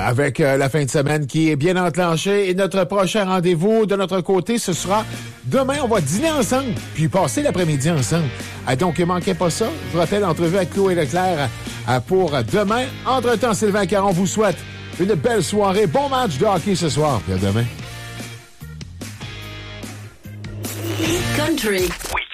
avec la fin de semaine qui est bien enclenchée. Et notre prochain rendez-vous de notre côté, ce sera demain. On va dîner ensemble, puis passer l'après-midi ensemble. Donc, ne manquez pas ça. Je vous rappelle, entrevue avec Chloé Leclerc pour demain. Entre-temps, Sylvain Caron vous souhaite une belle soirée. Bon match de hockey ce soir. Puis à demain. Country. Oui.